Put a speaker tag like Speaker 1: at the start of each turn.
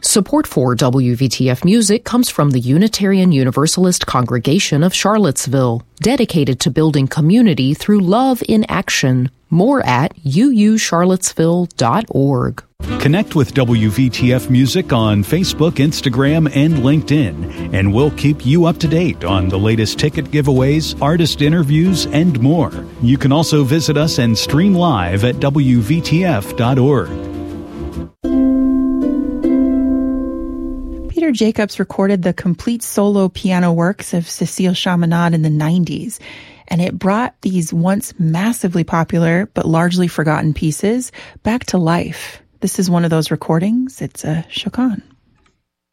Speaker 1: Support for WVTF Music comes from the Unitarian Universalist Congregation of Charlottesville, dedicated to building community through love in action. More at uucharlottesville.org.
Speaker 2: Connect with WVTF Music on Facebook, Instagram, and LinkedIn, and we'll keep you up to date on the latest ticket giveaways, artist interviews, and more. You can also visit us and stream live at WVTF.org.
Speaker 3: Peter Jacobs recorded the complete solo piano works of Cécile Chaminade in the 90s, and it brought these once massively popular but largely forgotten pieces back to life. This is one of those recordings. It's a Chacon.